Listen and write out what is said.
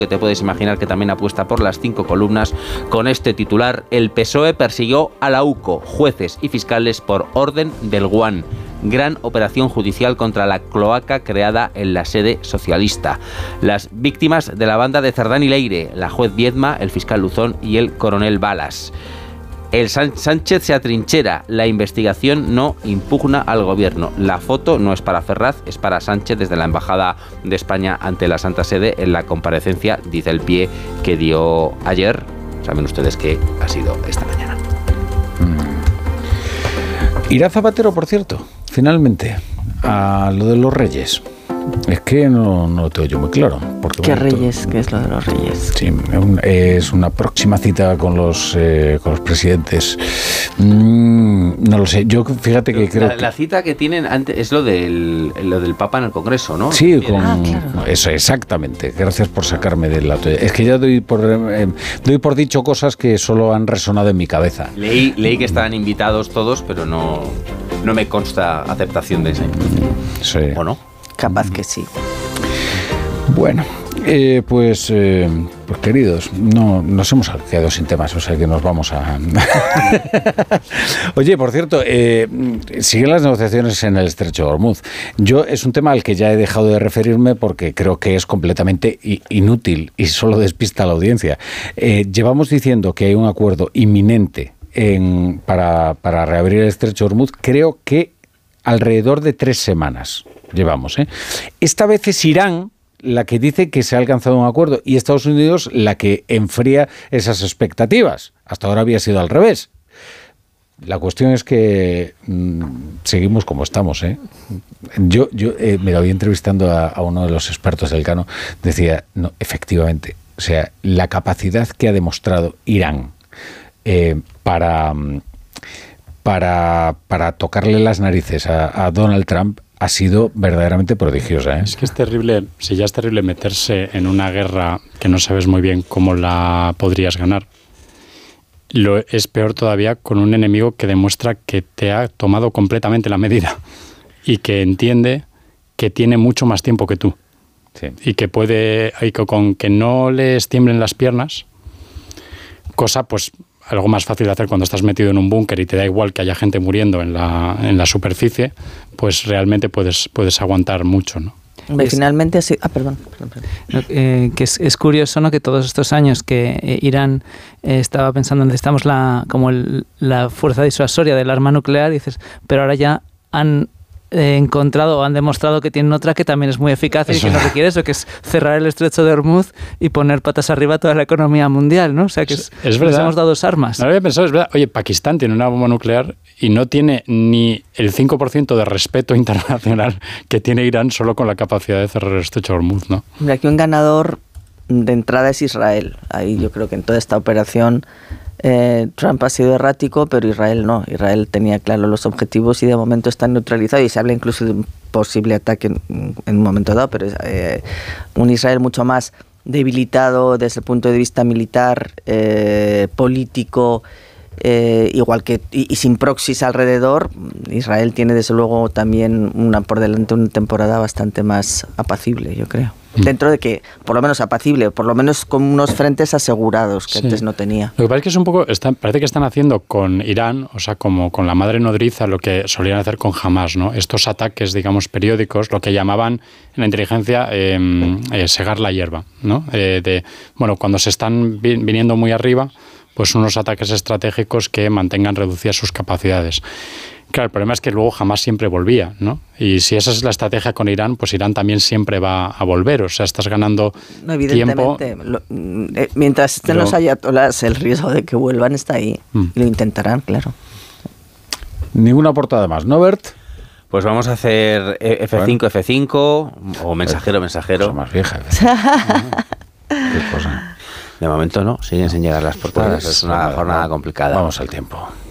que te puedes imaginar que también apuesta por las 5 columnas, con este titular: el PSOE persiguió a la UCO, jueces y fiscales por orden del GUAN. Gran operación judicial contra la cloaca creada en la sede socialista. Las víctimas de la banda de Cerdán y Leire, la juez Viedma, el fiscal Luzón y el coronel Balas. El Sánchez se atrinchera, la investigación no impugna al gobierno. La foto no es para Ferraz, es para Sánchez desde la Embajada de España ante la Santa Sede en la comparecencia, dice El Pie, que dio ayer. Saben ustedes que ha sido esta mañana. Irá Zapatero, por cierto, finalmente, a lo de los Reyes. Es que no lo tengo yo muy claro. Porque, ¿Qué Reyes? ¿Qué es lo de los Reyes? Sí, es una próxima cita con los presidentes. No lo sé. Yo, fíjate que creo la cita que tienen antes es lo del Papa en el Congreso, ¿no? Sí, claro. Eso, exactamente. Gracias por sacarme de la... Es que ya doy por dicho cosas que solo han resonado en mi cabeza. Leí que estaban invitados todos, pero no me consta aceptación de esa invitación. Sí. ¿O no? Capaz que sí. Bueno, pues queridos, no nos hemos quedado sin temas, o sea que nos vamos a... Oye, por cierto, siguen las negociaciones en el Estrecho de Ormuz. Es un tema al que ya he dejado de referirme porque creo que es completamente inútil y solo despista a la audiencia. Llevamos diciendo que hay un acuerdo inminente para reabrir el Estrecho de Ormuz, creo que alrededor de 3 semanas llevamos. Esta vez es Irán la que dice que se ha alcanzado un acuerdo y Estados Unidos la que enfría esas expectativas. Hasta ahora había sido al revés. La cuestión es que seguimos como estamos. Yo me lo vi entrevistando a uno de los expertos del Cano, decía, no, efectivamente, o sea, la capacidad que ha demostrado Irán para tocarle las narices a Donald Trump ha sido verdaderamente prodigiosa. Es que es terrible, si ya es terrible meterse en una guerra que no sabes muy bien cómo la podrías ganar, es peor todavía con un enemigo que demuestra que te ha tomado completamente la medida y que entiende que tiene mucho más tiempo que tú. Sí. Y que con que no les tiemblen las piernas, cosa pues algo más fácil de hacer cuando estás metido en un búnker y te da igual que haya gente muriendo en la superficie, pues realmente puedes aguantar mucho, ¿no? Finalmente así... perdón. Que es curioso, ¿no?, que todos estos años que Irán estaba pensando, necesitamos la fuerza disuasoria del arma nuclear, y dices, pero ahora ya han encontrado o han demostrado que tienen otra que también es muy eficaz y que no requiere eso, que es cerrar el Estrecho de Hormuz y poner patas arriba toda la economía mundial, ¿no? O sea que es verdad. Nos hemos dado 2 armas. No lo había pensado, es verdad. Oye, Pakistán tiene una bomba nuclear y no tiene ni el 5% de respeto internacional que tiene Irán solo con la capacidad de cerrar el Estrecho de Hormuz, ¿no? Mira, aquí un ganador de entrada es Israel. Ahí yo creo que en toda esta operación Trump ha sido errático, pero Israel no. Israel tenía claro los objetivos y de momento están neutralizados, y se habla incluso de un posible ataque en un momento dado, pero un Israel mucho más debilitado desde el punto de vista militar, político, igual que y sin proxies alrededor. Israel tiene desde luego también por delante una temporada bastante más apacible, yo creo. Dentro de que, por lo menos apacible, por lo menos con unos frentes asegurados que antes no tenía. Lo que pasa es que es un poco, parece que están haciendo con Irán, o sea, como con la madre nodriza, lo que solían hacer con Hamás, ¿no? Estos ataques, digamos, periódicos, lo que llamaban en la inteligencia segar la hierba, ¿no? Cuando se están viniendo muy arriba, pues unos ataques estratégicos que mantengan reducidas sus capacidades. Claro, el problema es que luego jamás siempre volvía, ¿no? Y si esa es la estrategia con Irán, pues Irán también siempre va a volver. O sea, estás ganando tiempo. Mientras estén los ayatolás, el riesgo de que vuelvan está ahí. Y lo intentarán, claro. Ninguna portada más, ¿no, Bert? Pues vamos a hacer F5, F5 o mensajero. Cosa más vieja. ¿Qué cosa? De momento no, siguen sin llegar las portadas. Pues, es una jornada complicada. Vamos al tiempo.